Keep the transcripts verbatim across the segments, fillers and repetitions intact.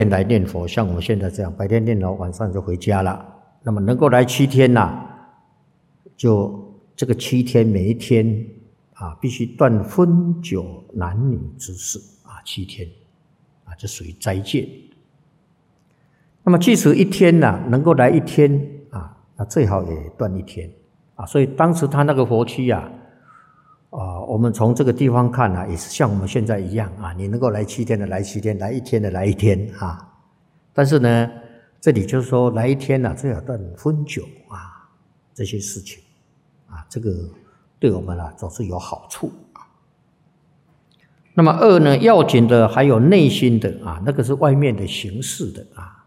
来念佛，像我们现在这样，白天念佛，晚上就回家了。那么能够来七天呐、啊，就这个七天每一天啊，必须断分酒男女之事啊，七天啊，这属于斋戒。那么即使一天呐、啊，能够来一天啊，那最好也断一天啊。所以当时他那个佛区啊。啊，我们从这个地方看啊，也是像我们现在一样啊，你能够来七天的来七天，来一天的来一天啊。但是呢，这里就是说来一天呢、啊，最好断分酒啊，这些事情啊，这个对我们啊总是有好处啊。那么二呢，要紧的还有内心的啊，那个是外面的形式的啊。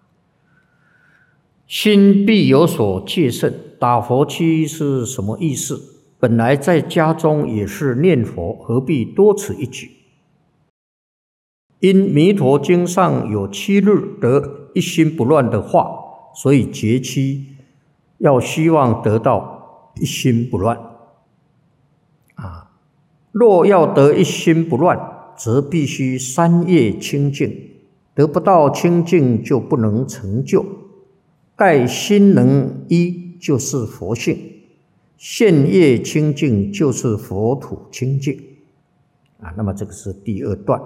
心必有所戒慎，打佛七是什么意思？本来在家中也是念佛，何必多此一举？因弥陀经上有七日得一心不乱的话，所以节期要希望得到一心不乱啊。若要得一心不乱，则必须三业清净，得不到清净就不能成就。盖心能依，就是佛性。现业清净就是佛土清净啊，那么这个是第二段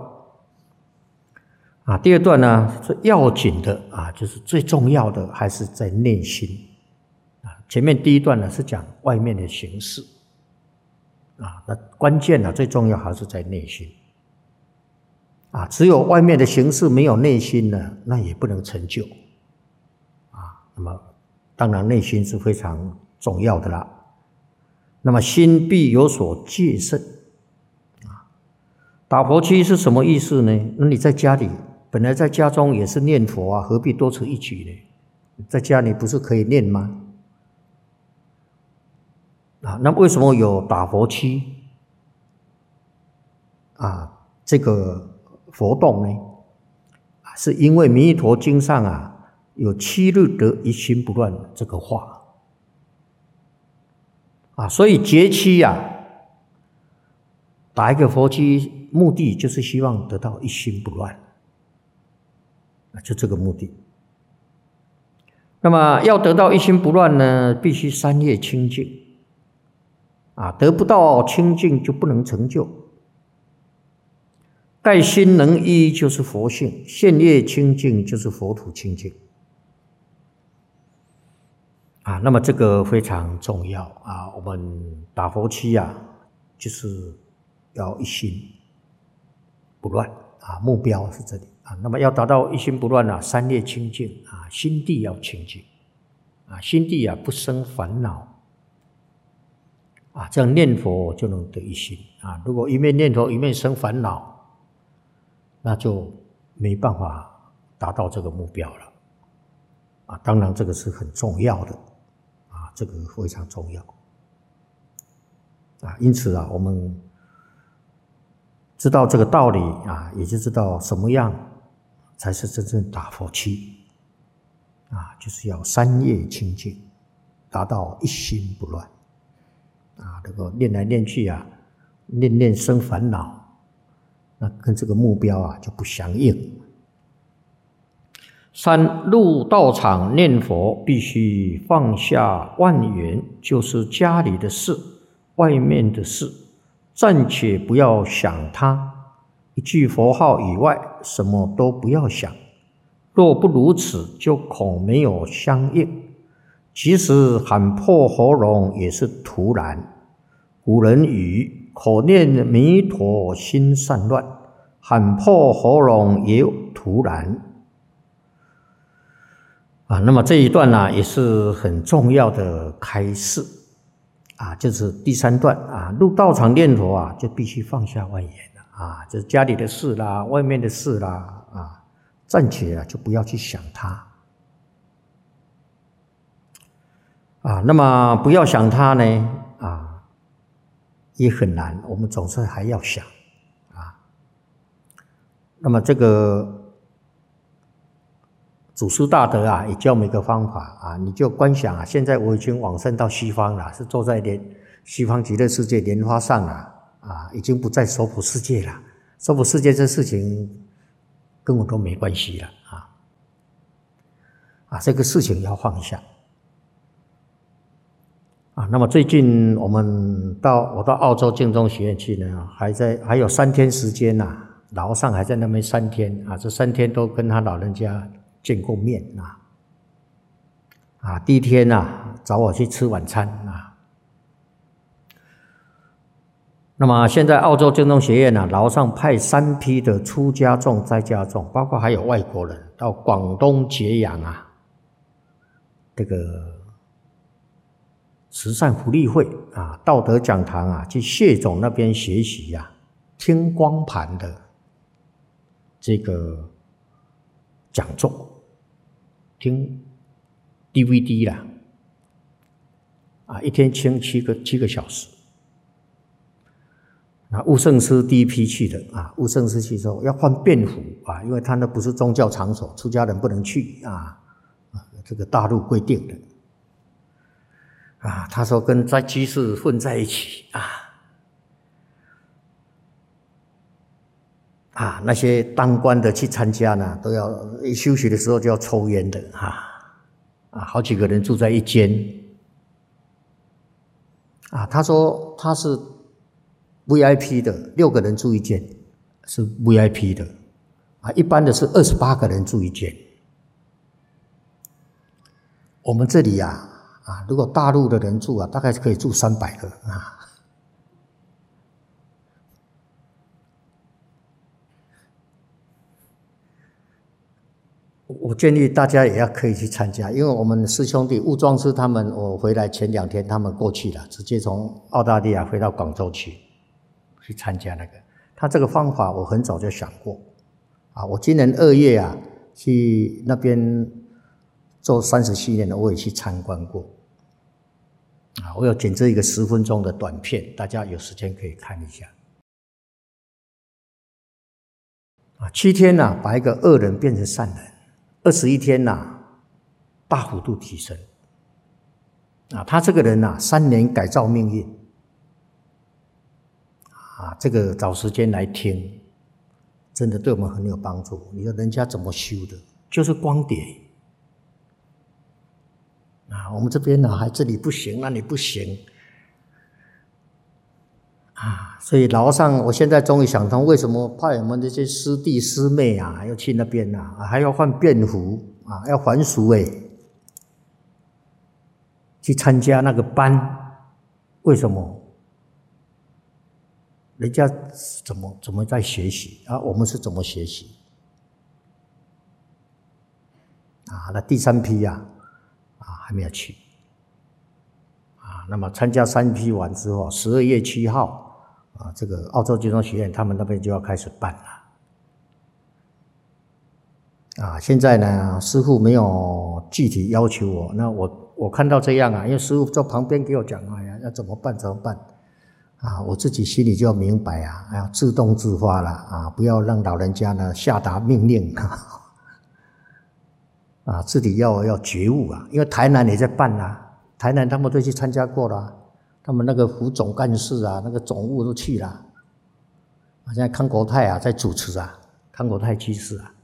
啊。第二段呢是要紧的啊，就是最重要的还是在内心啊。前面第一段呢是讲外面的形式啊，那关键呢最重要还是在内心啊。只有外面的形式没有内心呢，那也不能成就啊。那么当然内心是非常重要的啦。那么心必有所戒慎啊。打佛七是什么意思呢？那你在家里本来在家中也是念佛啊，何必多此一举呢？在家里不是可以念吗？啊，那为什么有打佛七啊这个活动呢？啊，是因为弥陀经上啊有七日得一心不乱这个话。啊，所以节期呀、啊，打一个佛七，目的就是希望得到一心不乱，啊，就这个目的。那么要得到一心不乱呢，必须三业清净，啊，得不到清净就不能成就。盖心能依就是佛性，现业清净就是佛土清净。啊，那么这个非常重要啊！我们打佛七啊，就是要一心不乱啊，目标是这里啊。那么要达到一心不乱啊，三业清净啊，心地要清净啊，心地啊不生烦恼啊，这样念佛就能得一心啊。如果一面念佛一面生烦恼，那就没办法达到这个目标了啊。当然，这个是很重要的。这个非常重要啊，因此啊，我们知道这个道理啊，也就知道什么样才是真正打佛七啊，就是要三业清净，达到一心不乱啊。这个念来念去啊，念念生烦恼，那跟这个目标啊就不相应。三入道场念佛，必须放下万缘，就是家里的事、外面的事，暂且不要想它。一句佛号以外，什么都不要想。若不如此，就恐没有相应。即使喊破喉咙，也是徒然。古人语：口念弥陀心散乱，喊破喉咙也徒然。啊，那么这一段呢、啊、也是很重要的开示啊，就是第三段啊，入道场念佛啊，就必须放下万缘了啊，就是家里的事啦、外面的事啦啊，暂且啊就不要去想它啊。那么不要想它呢啊，也很难，我们总是还要想啊。那么这个。祖师大德啊，也教我们一个方法啊，你就观想啊，现在我已经往生到西方了，是坐在莲西方极乐世界莲花上了啊，已经不在娑婆世界了。娑婆世界这事情跟我都没关系了啊。 啊，这个事情要放下。啊，那么最近我们到我到澳洲净宗学院去呢，还在还有三天时间呐、啊，老和尚还在那边三天啊，这三天都跟他老人家见过面啊。啊，第一天呐、啊，找我去吃晚餐啊。那么现在澳洲净宗学院呢、啊，老和尚派三批的出家众、在家众，包括还有外国人到广东揭阳啊，这个慈善福利会啊，道德讲堂啊，去谢总那边学习啊，听光盘的这个讲座，听 D V D 啦，啊，一天听七个七个小时。那悟圣师第一批去的啊，悟圣师去之后要换便服啊，因为他那不是宗教场所，出家人不能去啊，这个大陆规定的。啊，他说跟在居士混在一起啊，啊，那些当官的去参加呢，都要一休息的时候就要抽烟的哈、啊，啊，好几个人住在一间，啊，他说他是 V I P 的，六个人住一间，是 V I P 的，啊，一般的是二十八个人住一间，我们这里呀、啊。啊，如果大陆的人住啊，大概可以住三百个啊。我建议大家也要可以去参加，因为我们师兄弟悟庄师他们，我回来前两天他们过去了，直接从澳大利亚飞到广州去，去参加那个。他这个方法我很早就想过，啊，我今年二月啊去那边做三十七年的，我也去参观过。啊，我有剪这一个十分钟的短片，大家有时间可以看一下。啊，七天呐、啊，把一个恶人变成善人；二十一天呐、啊，大幅度提升。啊，他这个人呐、啊，三年改造命运。啊，这个找时间来听，真的对我们很有帮助。你说人家怎么修的？就是光碟。啊，我们这边呢、啊，还这里不行，那里不行，啊，所以老和尚，我现在终于想通，为什么派我们这些师弟师妹啊，要去那边啊，还要换便服啊，要还俗哎，去参加那个班，为什么？人家怎么怎么在学习啊？我们是怎么学习？啊，那第三批呀、啊。啊，还没有去啊。那么参加三批完之后，十二月七号啊，这个澳洲净宗学院他们那边就要开始办了啊。现在呢，师父没有具体要求我，那我我看到这样啊，因为师父在旁边给我讲，哎呀，要怎么办怎么办啊？我自己心里就要明白啊，要自动自发了啊，不要让老人家呢下达命令啊。啊，自己要要觉悟啊！因为台南也在办啊，台南他们都去参加过了，他们那个副总干事啊，那个总务都去了。啊，现在康国泰啊在主持啊，康国泰居士啊。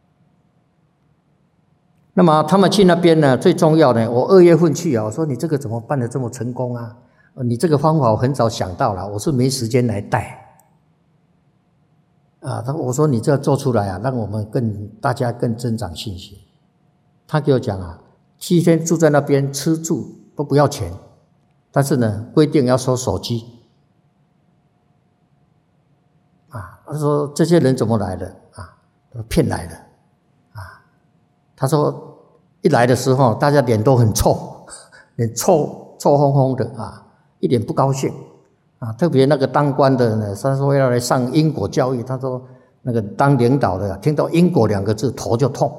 那么他们去那边呢，最重要的，我二月份去啊，我说你这个怎么办得这么成功啊？你这个方法我很早想到了，我是没时间来带。啊，他我说你这做出来啊，让我们更大家更增长信心。他给我讲啊，七天住在那边吃住都不要钱，但是呢，规定要收手机。啊，他说这些人怎么来的啊？骗来的啊。他说一来的时候，大家脸都很臭，脸臭臭烘烘的啊，一点不高兴啊。特别那个当官的呢，他说要来上因果教育，他说那个当领导的听到因果两个字头就痛。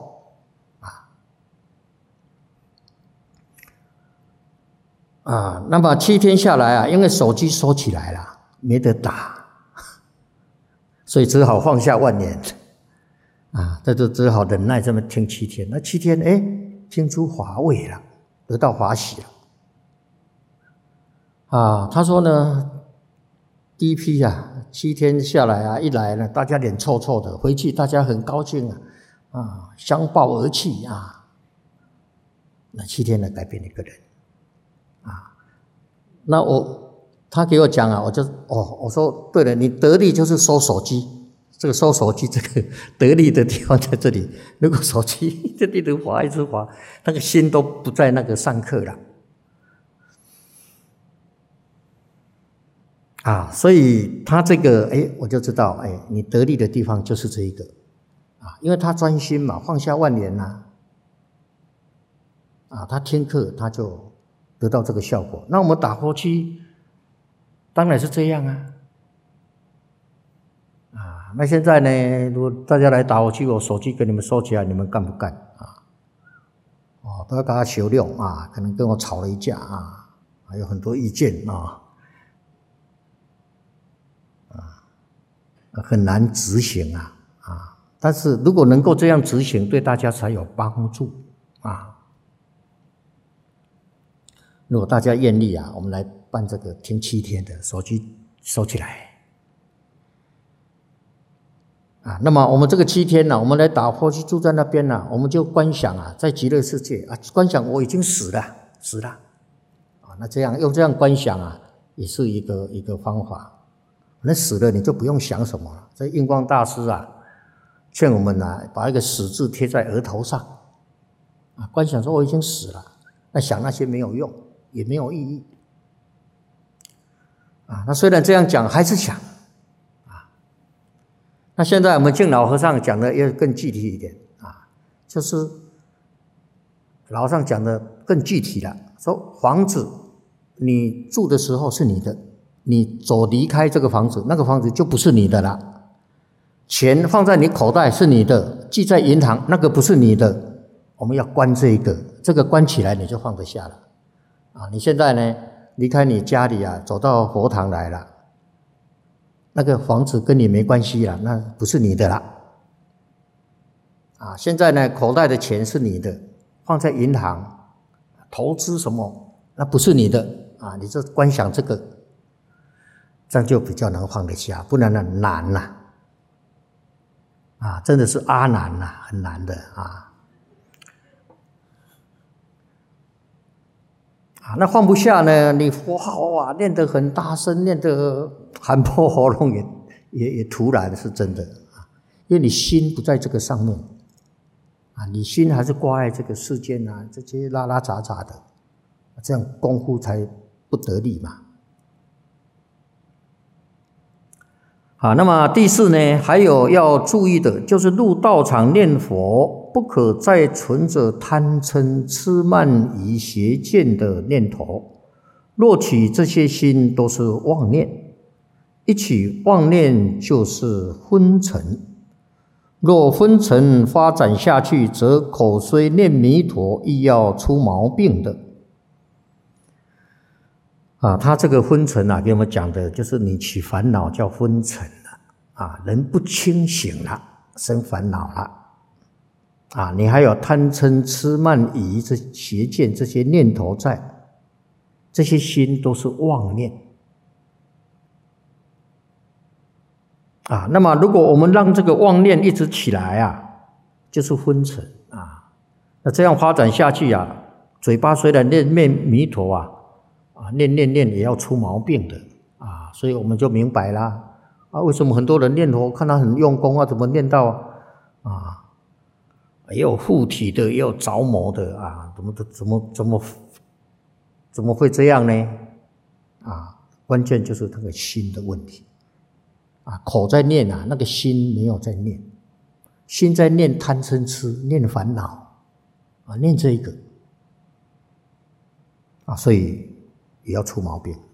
啊，那么七天下来啊，因为手机收起来了，没得打，所以只好放下万年，啊，这就只好忍耐这么听七天。那七天，哎，听出法味了，得到法喜了。啊，他说呢，第一批啊，七天下来啊，一来呢，大家脸臭臭的，回去大家很高兴啊，啊，相抱而泣啊。 那七天来改变一个人啊。那我他给我讲啊，我就哦，我说对了，你得力就是收手机，这个收手机这个得力的地方在这里。如果手机一直一直滑一直滑，那个心都不在那个上课了啊。所以他这个哎，我就知道哎，你得力的地方就是这一个啊，因为他专心嘛，放下万年呐啊, 啊，他听课他就得到这个效果。那我们打佛七当然是这样啊。啊，那现在呢，如果大家来打佛七，我手机给你们收起来，你们干不干啊？哦，都要跟他求量啊，可能跟我吵了一架啊，还有很多意见啊，啊，很难执行啊啊。但是如果能够这样执行，对大家才有帮助啊。如果大家愿意啊，我们来办这个听七天的，手机收起来啊。那么我们这个七天呢、啊，我们来打佛七住在那边呢、啊，我们就观想啊，在极乐世界啊，观想我已经死了，死了啊。那这样用这样观想啊，也是一个一个方法。那死了你就不用想什么了。这印光大师啊，劝我们啊，把一个死字贴在额头上啊，观想说我已经死了，那想那些没有用。也没有意义啊。那虽然这样讲，还是想啊。那现在我们净老和尚讲的要更具体一点啊，就是老和尚讲的更具体了，说房子你住的时候是你的，你走离开这个房子，那个房子就不是你的了。钱放在你口袋是你的，记在银行那个不是你的。我们要关这个，这个关起来你就放得下了。啊，你现在呢离开你家里啊，走到佛堂来了，那个房子跟你没关系了，那不是你的了。啊，现在呢口袋的钱是你的，放在银行投资什么，那不是你的啊，你就观想这个，这样就比较能放得下，不然呢难呐、啊，啊，真的是阿难呐、啊，很难的啊。啊，那放不下呢？你佛号啊，念得很大声，念得喊破喉咙也也也突然是真的啊，因为你心不在这个上面啊，你心还是挂在这个世间啊，这些拉拉杂杂的，这样功夫才不得力嘛。啊，那么第四呢，还有要注意的，就是入道场念佛，不可再存着贪嗔痴慢疑邪见的念头。若起这些心，都是妄念。一起妄念就是昏沉。若昏沉发展下去，则口虽念弥陀，亦要出毛病的。啊，他这个昏沉啊，给我们讲的就是你起烦恼叫昏沉了啊，人不清醒了，生烦恼了啊，你还有贪嗔痴慢疑这邪见这些念头在，这些心都是妄念啊。那么如果我们让这个妄念一直起来啊，就是昏沉啊。那这样发展下去啊，嘴巴虽然念念弥陀啊。啊，念念念也要出毛病的啊，所以我们就明白啦啊，为什么很多人念佛看他很用功啊，怎么念到啊，也有附体的，也有着魔的啊，怎么怎么怎么怎么会这样呢？啊，关键就是那个心的问题啊，口在念啊，那个心没有在念，心在念贪嗔痴，念烦恼啊，念这一个啊，所以。也要出毛病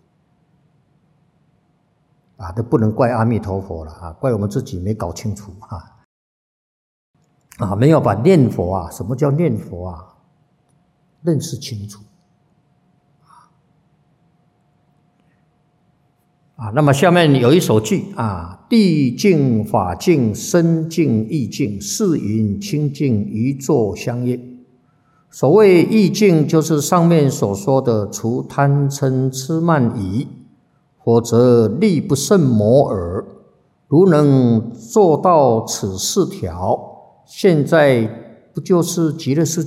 啊！这不能怪阿弥陀佛了啊，怪我们自己没搞清楚啊！啊，没有把念佛啊，什么叫念佛啊，认识清楚啊。那么下面有一首句啊：地净法净身净意净，四云清净一座相应。所谓意境，就是上面所说的除贪嗔痴慢疑，否则力不胜魔耳。如能做到此四条，现在不就是极乐世